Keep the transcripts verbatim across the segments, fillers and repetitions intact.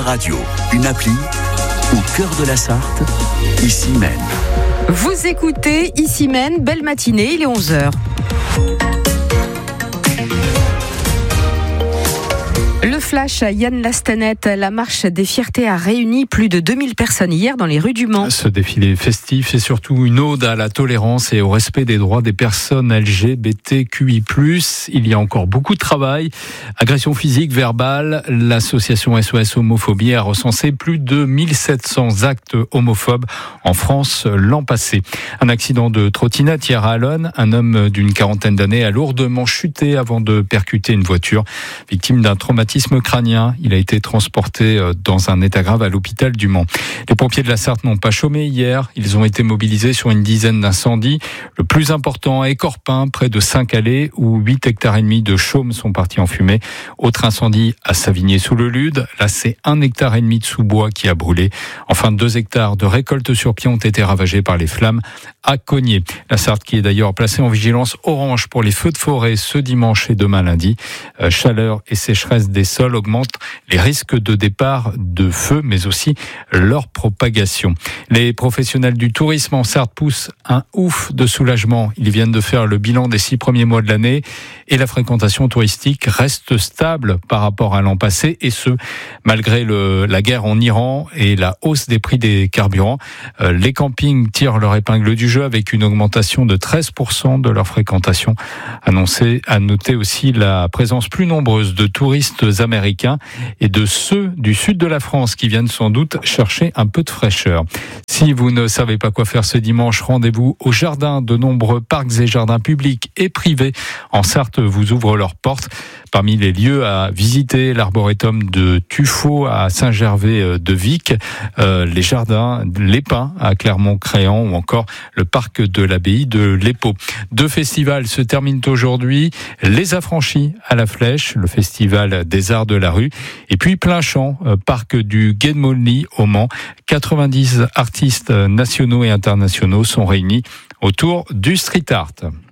Radio, une appli au cœur de la Sarthe, ici Maine. Vous écoutez ici Maine, belle matinée, il est onze heures. Le flash à Yann Lastanet, la marche des fiertés a réuni plus de deux mille personnes hier dans les rues du Mans. Ce défilé festif est surtout une ode à la tolérance et au respect des droits des personnes L G B T Q I plus. Il y a encore beaucoup de travail. Agression physique, verbale. L'association S O S Homophobie a recensé plus de mille sept cents actes homophobes en France l'an passé. Un accident de trottinette hier à Allonne. Un homme d'une quarantaine d'années a lourdement chuté avant de percuter une voiture. Victime d'un traumatisme crânien, il a été transporté dans un état grave à l'hôpital du Mans. Les pompiers de la Sarthe n'ont pas chômé hier. Ils ont été mobilisés sur une dizaine d'incendies. Le plus important à Écorpin, près de Saint-Calais, où huit hectares et demi de chaume sont partis en fumée. Autre incendie à Savigné-sous-le-Lude. Là, c'est un hectare et demi de sous-bois qui a brûlé. Enfin, deux hectares de récolte sur pied ont été ravagés par les flammes à Cogné. La Sarthe qui est d'ailleurs placée en vigilance orange pour les feux de forêt ce dimanche et demain lundi. Euh, chaleur et sécheresse des sols augmentent les risques de départ de feu, mais aussi leur propagation. Les professionnels du tourisme en Sarthe poussent un ouf de soulagement. Ils viennent de faire le bilan des six premiers mois de l'année et la fréquentation touristique reste stable par rapport à l'an passé, et ce, malgré le, la guerre en Iran et la hausse des prix des carburants. Euh, les campings tirent leur épingle du jeu avec une augmentation de treize pour cent de leur fréquentation annoncée. À noter aussi la présence plus nombreuse de touristes américains et de ceux du sud de la France qui viennent sans doute chercher un peu de fraîcheur. Si vous ne savez pas quoi faire ce dimanche, rendez-vous au jardin. De nombreux parcs et jardins publics et privés en Sarthe vous ouvrent leurs portes. Parmi les lieux à visiter, l'arboretum de Tuffeau à Saint-Gervais de Vic, euh, les jardins Les Pins à Clermont-Créant ou encore le parc de l'abbaye de l'Épau. Deux festivals se terminent aujourd'hui. Les Affranchis à la Flèche, le festival des arts de la rue, et puis Plein Champ, euh, parc du Gué de Maulny au Mans. quatre-vingt-dix artistes nationaux et internationaux sont réunis autour du street art.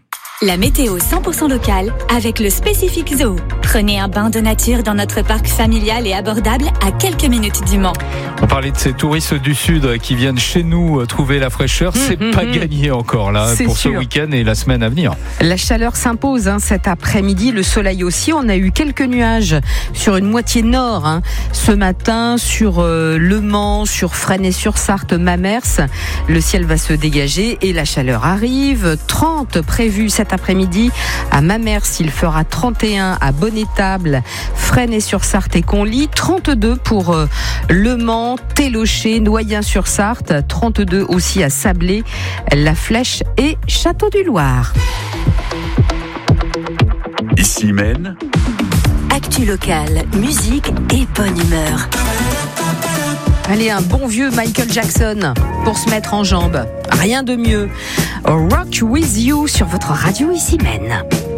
La météo cent pour cent locale avec le Spécifique Zoo. Prenez un bain de nature dans notre parc familial et abordable à quelques minutes du Mans. On parlait de ces touristes du Sud qui viennent chez nous trouver la fraîcheur. C'est mmh, pas mmh. gagné encore là C'est pour sûr. Ce week-end et la semaine à venir. La chaleur s'impose hein, cet après-midi. Le soleil aussi. On a eu quelques nuages sur une moitié nord hein, ce matin sur euh, Le Mans, sur Fresnay-sur-Sarthe, Mamers. Le ciel va se dégager et la chaleur arrive. trente prévus cet après-midi à Mamers. Il fera trente et un à Bonnétable, Fresnay-sur-Sarthe et Conly. trente-deux pour euh, Le Mans, Télocher, Noyen-sur-Sarthe. trente-deux aussi à Sablé, La Flèche et Château-du-Loir. Ici Maine. Actu locale, musique et bonne humeur. Allez, un bon vieux Michael Jackson pour se mettre en jambes. Rien de mieux. Rock with you sur votre radio ici Maine.